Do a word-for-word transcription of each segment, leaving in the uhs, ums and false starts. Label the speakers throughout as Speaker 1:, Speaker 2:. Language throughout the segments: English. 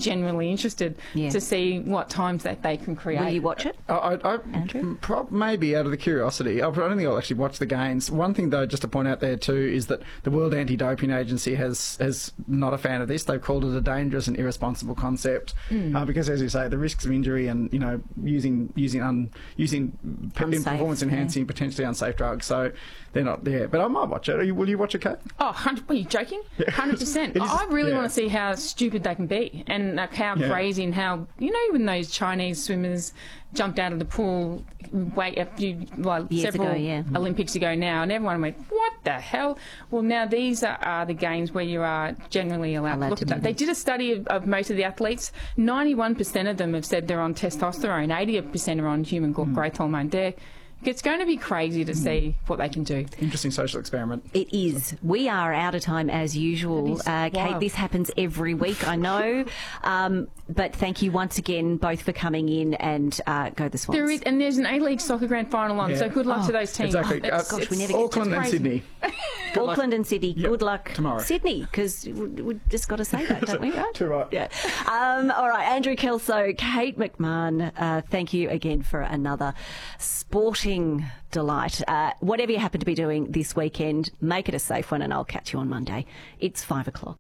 Speaker 1: genuinely interested
Speaker 2: Yeah.
Speaker 1: to see what times that they can create.
Speaker 2: Will you watch it?
Speaker 3: I, I,
Speaker 2: Andrew?
Speaker 3: prob- maybe out of the curiosity. I don't think I'll actually watch the games. One thing, though, just to point out there too, is that the World Anti-Doping Agency has has not a fan of this. They've called it a dangerous and irresponsible concept
Speaker 2: Mm.
Speaker 3: uh, because, as you say, the risks of injury and you know using using un, using
Speaker 2: Unsafe,
Speaker 3: performance enhancing, potentially unsafe drugs. So they're not there. But I might watch it. Are you, will you watch it, Kate?
Speaker 1: Oh, one hundred, are you joking? one hundred percent.
Speaker 3: It is-
Speaker 1: I really
Speaker 3: yeah.
Speaker 1: want to see how stupid they can be and like, how
Speaker 3: Yeah.
Speaker 1: crazy and how, you know, when those Chinese swimmers jumped out of the pool way a few, well,
Speaker 2: Years
Speaker 1: several
Speaker 2: ago, yeah.
Speaker 1: Olympics ago now, and everyone went, what the hell? Well, now these are, are the games where you are generally allowed,
Speaker 2: Allowed
Speaker 1: to look
Speaker 2: to
Speaker 1: at
Speaker 2: do
Speaker 1: that. They did a study of, of most of the athletes. ninety-one percent of them have said they're on testosterone, eighty percent are on human
Speaker 2: Hmm.
Speaker 1: growth hormone. They're, it's going to be crazy to see what they can do.
Speaker 3: Interesting social experiment.
Speaker 2: It is. We are out of time as usual.
Speaker 1: That is
Speaker 2: Uh, Kate,
Speaker 1: wild.
Speaker 2: this happens every week, I know. um, but thank you once again both for coming in and uh, go the Swans.
Speaker 1: There is, and there's an A-League soccer grand final on,
Speaker 3: Yeah.
Speaker 1: so good luck
Speaker 2: Oh,
Speaker 1: to those teams.
Speaker 3: Exactly.
Speaker 1: It's-
Speaker 3: Uh,
Speaker 2: gosh, we
Speaker 1: it's-
Speaker 2: never get
Speaker 3: Auckland
Speaker 1: it's
Speaker 3: and
Speaker 1: crazy.
Speaker 3: Sydney.
Speaker 2: Auckland and Sydney,
Speaker 3: Yep.
Speaker 2: good luck.
Speaker 3: Tomorrow.
Speaker 2: Sydney, because we've just got to say that, don't we? Right?
Speaker 3: Too right.
Speaker 2: Yeah. Um, all right, Andrew Kelso, Kate McMahon, uh, thank you again for another sporting delight. Uh, whatever you happen to be doing this weekend, make it a safe one, and I'll catch you on Monday. It's five o'clock.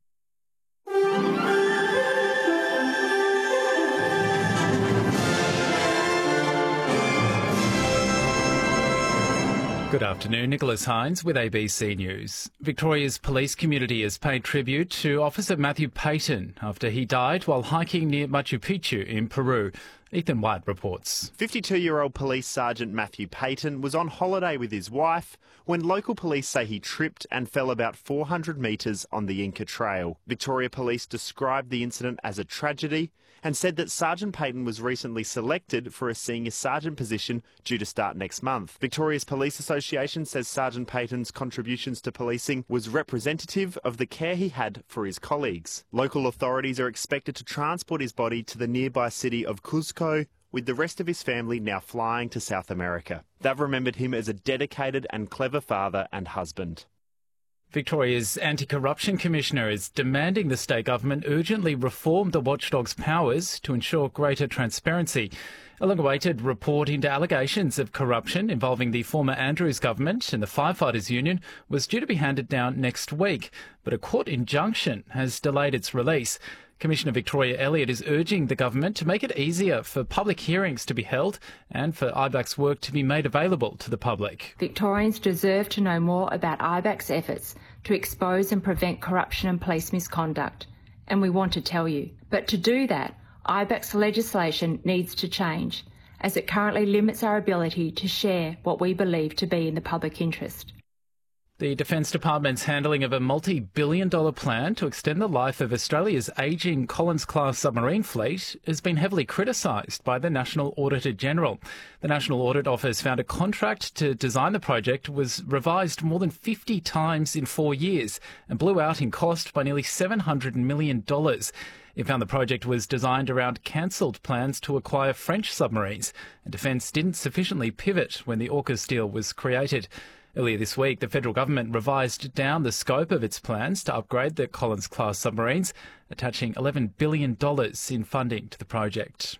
Speaker 4: Good afternoon, Nicholas Hines with A B C News. Victoria's police community has paid tribute to Officer Matthew Payton after he died while hiking near Machu Picchu in Peru. Ethan White reports.
Speaker 5: fifty-two-year-old Police Sergeant Matthew Payton was on holiday with his wife when local police say he tripped and fell about four hundred metres on the Inca Trail. Victoria Police described the incident as a tragedy and said that Sergeant Payton was recently selected for a senior sergeant position due to start next month. Victoria's Police Association says Sergeant Payton's contributions to policing was representative of the care he had for his colleagues. Local authorities are expected to transport his body to the nearby city of Cuzco, with the rest of his family now flying to South America. They've remembered him as a dedicated and clever father and husband.
Speaker 4: Victoria's Anti-Corruption Commissioner is demanding the state government urgently reform the watchdog's powers to ensure greater transparency. A long-awaited report into allegations of corruption involving the former Andrews government and the Firefighters Union was due to be handed down next week, but a court injunction has delayed its release. Commissioner Victoria Elliott is urging the government to make it easier for public hearings to be held and for I BAC's work to be made available to the public.
Speaker 6: Victorians deserve to know more about I BAC's efforts to expose and prevent corruption and police misconduct, and we want to tell you. But to do that, I BAC's legislation needs to change, as it currently limits our ability to share what we believe to be in the public interest.
Speaker 4: The Defence Department's handling of a multi-billion dollar plan to extend the life of Australia's ageing Collins-class submarine fleet has been heavily criticised by the National Auditor-General. The National Audit Office found a contract to design the project was revised more than fifty times in four years and blew out in cost by nearly seven hundred million dollars. It found the project was designed around cancelled plans to acquire French submarines, and Defence didn't sufficiently pivot when the AUKUS deal was created. Earlier this week, the federal government revised down the scope of its plans to upgrade the Collins-class submarines, attaching eleven billion dollars in funding to the project.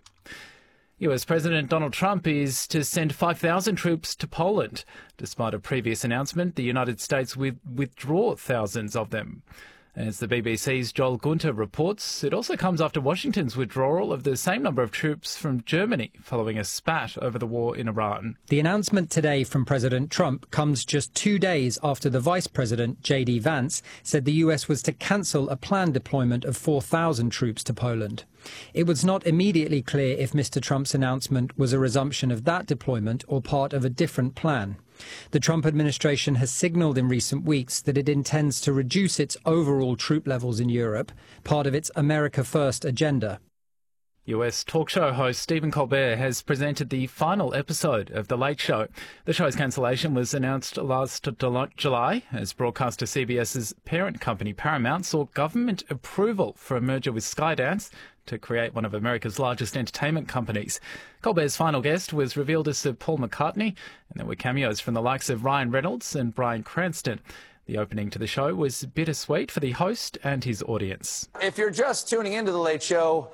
Speaker 4: U S President Donald Trump is to send five thousand troops to Poland. Despite a previous announcement, the United States would withdraw thousands of them. As the B B C's Joel Gunter reports, it also comes after Washington's withdrawal of the same number of troops from Germany following a spat over the war in Iran.
Speaker 7: The announcement today from President Trump comes just two days after the Vice President, J D Vance, said the U S was to cancel a planned deployment of four thousand troops to Poland. It was not immediately clear if Mister Trump's announcement was a resumption of that deployment or part of a different plan. The Trump administration has signalled in recent weeks that it intends to reduce its overall troop levels in Europe, part of its America First agenda.
Speaker 4: U S talk show host Stephen Colbert has presented the final episode of The Late Show. The show's cancellation was announced last July as broadcaster CBS's parent company Paramount sought government approval for a merger with Skydance to create one of America's largest entertainment companies. Colbert's final guest was revealed as Sir Paul McCartney, and there were cameos from the likes of Ryan Reynolds and Bryan Cranston. The opening to the show was bittersweet for the host and his audience.
Speaker 8: If you're just tuning into The Late Show,